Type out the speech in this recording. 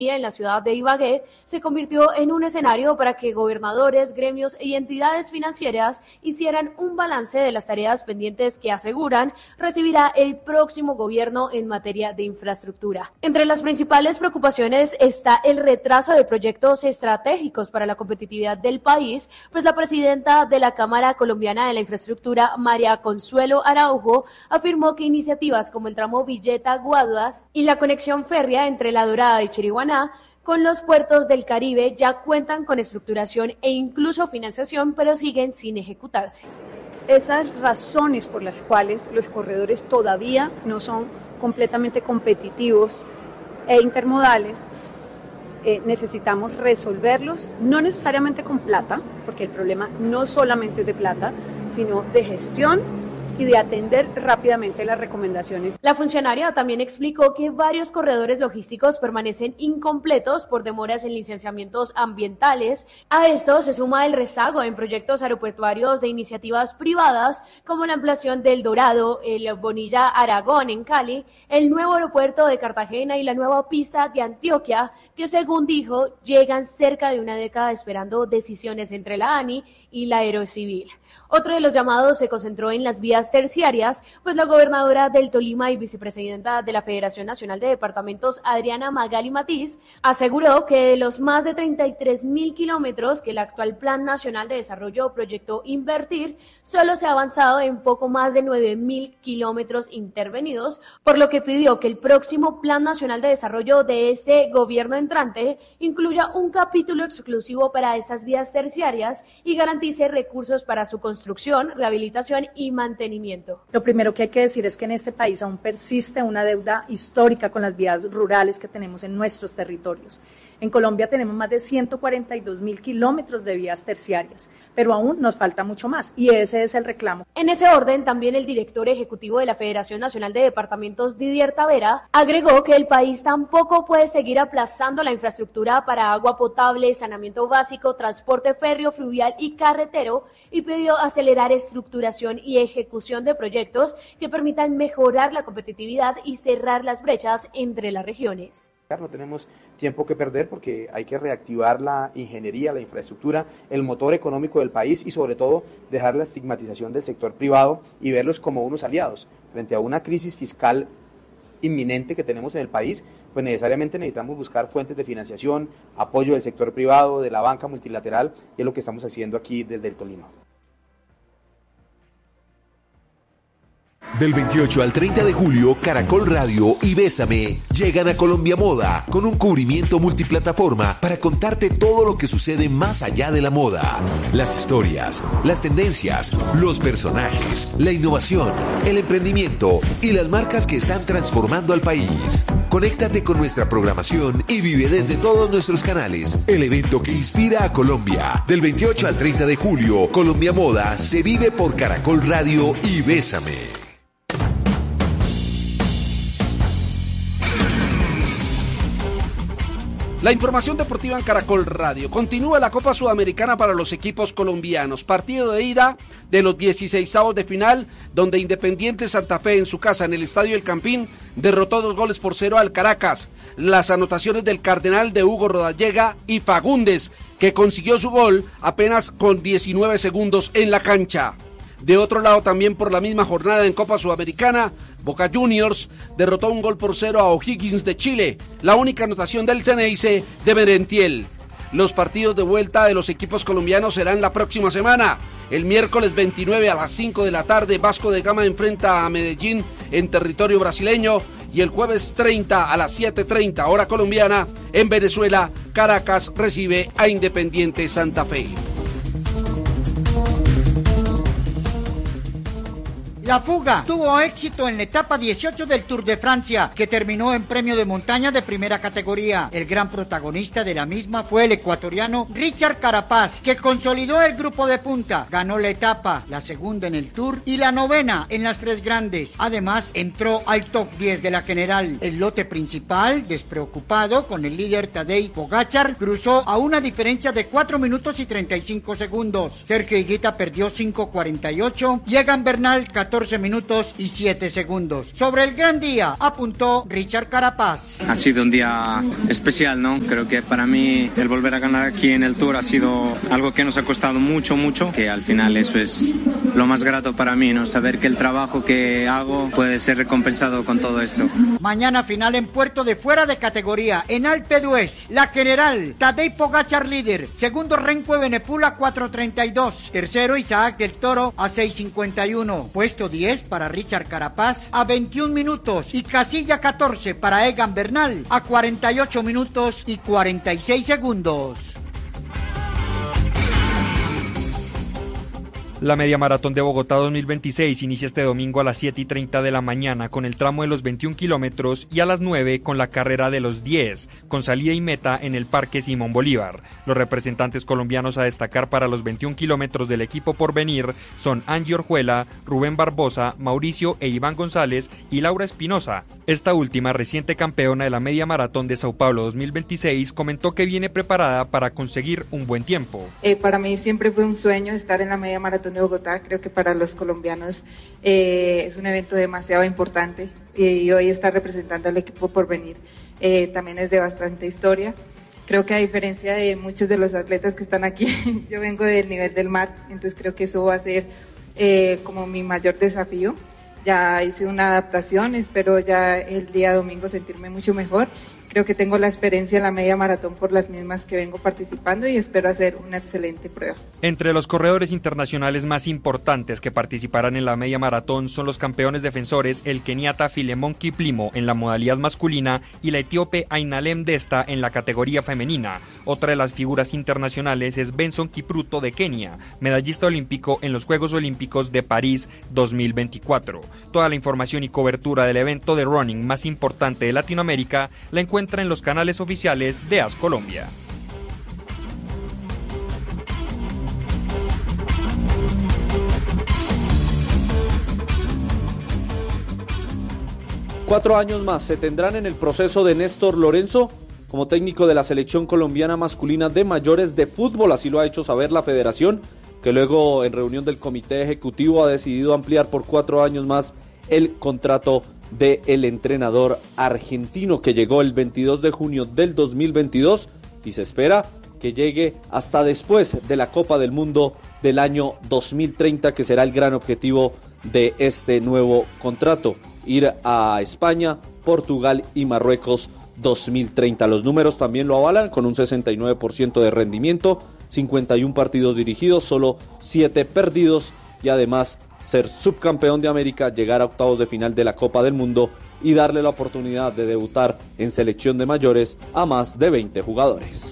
en la ciudad de Ibagué se convirtió en un escenario para que gobernadores, gremios y entidades financieras hicieran un balance de las tareas pendientes que aseguran recibirá el próximo gobierno en materia de infraestructura. Entre las principales preocupaciones está el retraso de proyectos estratégicos para la competitividad del país, pues la presidenta de la Cámara Colombiana de la Infraestructura, María Consuelo Araujo, afirmó que iniciativas como el tramo Villeta-Guaduas y la conexión férrea entre La Dorada y Chiriguaná con los puertos del Caribe ya cuentan con estructuración e incluso financiación, pero siguen sin ejecutarse. Esas razones por las cuales los corredores todavía no son completamente competitivos e intermodales, necesitamos resolverlos, no necesariamente con plata, porque el problema no solamente es de plata, sino de gestión y de atender rápidamente las recomendaciones. La funcionaria también explicó que varios corredores logísticos permanecen incompletos por demoras en licenciamientos ambientales. A esto se suma el rezago en proyectos aeroportuarios de iniciativas privadas como la ampliación del Dorado, el Bonilla Aragón en Cali, el nuevo aeropuerto de Cartagena y la nueva pista de Antioquia, que según dijo llegan cerca de una década esperando decisiones entre la ANI y la Aerocivil. Otro de los llamados se concentró en las vías terciarias, pues la gobernadora del Tolima y vicepresidenta de la Federación Nacional de Departamentos, Adriana Magali Matiz, aseguró que de los más de 33.000 kilómetros que el actual Plan Nacional de Desarrollo proyectó invertir, solo se ha avanzado en poco más de 9.000 kilómetros intervenidos, por lo que pidió que el próximo Plan Nacional de Desarrollo de este gobierno entrante incluya un capítulo exclusivo para estas vías terciarias y garantice recursos para su construcción, rehabilitación y mantenimiento. Lo primero que hay que decir es que en este país aún persiste una deuda histórica con las vías rurales que tenemos en nuestros territorios. En Colombia tenemos más de 142.000 kilómetros de vías terciarias, pero aún nos falta mucho más y ese es el reclamo. En ese orden, también el director ejecutivo de la Federación Nacional de Departamentos, Didier Tavera, agregó que el país tampoco puede seguir aplazando la infraestructura para agua potable, saneamiento básico, transporte férreo, fluvial y carretero y pidió acelerar estructuración y ejecución de proyectos que permitan mejorar la competitividad y cerrar las brechas entre las regiones. No tenemos tiempo que perder porque hay que reactivar la ingeniería, la infraestructura, el motor económico del país y sobre todo dejar la estigmatización del sector privado y verlos como unos aliados. Frente a una crisis fiscal inminente que tenemos en el país, pues necesariamente necesitamos buscar fuentes de financiación, apoyo del sector privado, de la banca multilateral, y es lo que estamos haciendo aquí desde el Tolima. Del 28 al 30 de julio, Caracol Radio y Bésame llegan a Colombia Moda con un cubrimiento multiplataforma para contarte todo lo que sucede más allá de la moda. Las historias, las tendencias, los personajes, la innovación, el emprendimiento y las marcas que están transformando al país. Conéctate con nuestra programación y vive desde todos nuestros canales el evento que inspira a Colombia. Del 28 al 30 de julio, Colombia Moda se vive por Caracol Radio y Bésame. La información deportiva en Caracol Radio. Continúa la Copa Sudamericana para los equipos colombianos. Partido de ida de los 16avos de final, donde Independiente Santa Fe en su casa en el Estadio El Campín derrotó 2-0 al Caracas. Las anotaciones del Cardenal de Hugo Rodallega y Fagundes, que consiguió su gol apenas con 19 segundos en la cancha. De otro lado, también por la misma jornada en Copa Sudamericana, Boca Juniors derrotó 1-0 a O'Higgins de Chile, la única anotación del Xeneize de Merentiel. Los partidos de vuelta de los equipos colombianos serán la próxima semana. El miércoles 29 a las 5 de la tarde, Vasco de Gama enfrenta a Medellín en territorio brasileño, y el jueves 30 a las 7:30 hora colombiana, en Venezuela, Caracas recibe a Independiente Santa Fe. La fuga tuvo éxito en la etapa 18 del Tour de Francia, que terminó en premio de montaña de primera categoría. El gran protagonista de la misma fue el ecuatoriano Richard Carapaz, que consolidó el grupo de punta, ganó la etapa, la segunda en el Tour y la novena en las tres grandes. Además, entró al top 10 de la general. El lote principal, despreocupado con el líder Tadej Pogačar, cruzó a una diferencia de 4 minutos y 35 segundos. Sergio Higuita perdió 5:48 y Egan Bernal 14 14 minutos y 7 segundos. Sobre el gran día, apuntó Richard Carapaz. Ha sido un día especial, ¿no? Creo que para mí el volver a ganar aquí en el Tour ha sido algo que nos ha costado mucho, que al final eso es lo más grato para mí, ¿no? Saber que el trabajo que hago puede ser recompensado con todo esto. Mañana final en Puerto de fuera de categoría, en Alpe d'Huez, la general, Tadej Pogačar líder, segundo Renko Evenepoel 4:32, tercero Isaac del Toro a 6:51, puesto 10 para Richard Carapaz a 21 minutos y casilla 14 para Egan Bernal a 48 minutos y 46 segundos. La Media Maratón de Bogotá 2026 inicia este domingo a las 7:30 de la mañana con el tramo de los 21 kilómetros y a las 9 con la carrera de los 10, con salida y meta en el Parque Simón Bolívar. Los representantes colombianos a destacar para los 21 kilómetros del equipo Porvenir son Angie Orjuela, Rubén Barbosa, Mauricio e Iván González y Laura Espinosa. Esta última, reciente campeona de la Media Maratón de Sao Paulo 2026, comentó que viene preparada para conseguir un buen tiempo. Para mí siempre fue un sueño estar en la Media Maratón de Bogotá. Creo que para los colombianos es un evento demasiado importante y hoy estar representando al equipo Porvenir también es de bastante historia. Creo que a diferencia de muchos de los atletas que están aquí, yo vengo del nivel del mar, entonces creo que eso va a ser como mi mayor desafío. Ya hice una adaptación, espero ya el día domingo sentirme mucho mejor. Creo que tengo la experiencia en la media maratón por las mismas que vengo participando y espero hacer una excelente prueba. Entre los corredores internacionales más importantes que participarán en la media maratón son los campeones defensores, el keniata Filemon Kiplimo en la modalidad masculina y la etíope Ainalem Desta en la categoría femenina. Otra de las figuras internacionales es Benson Kipruto de Kenia, medallista olímpico en los Juegos Olímpicos de París 2024. Toda la información y cobertura del evento de running más importante de Latinoamérica la encuentra en los canales oficiales de AS Colombia. Cuatro años más se tendrán en el proceso de Néstor Lorenzo como técnico de la selección colombiana masculina de mayores de fútbol. Así lo ha hecho saber la federación, que luego en reunión del comité ejecutivo ha decidido ampliar por 4 años más el contrato del entrenador argentino, que llegó el 22 de junio del 2022 y se espera que llegue hasta después de la Copa del Mundo del año 2030, que será el gran objetivo de este nuevo contrato: ir a España, Portugal y Marruecos 2030. Los números también lo avalan, con un 69% de rendimiento, 51 partidos dirigidos, solo 7 perdidos, y además ser subcampeón de América, llegar a octavos de final de la Copa del Mundo y darle la oportunidad de debutar en selección de mayores a más de 20 jugadores.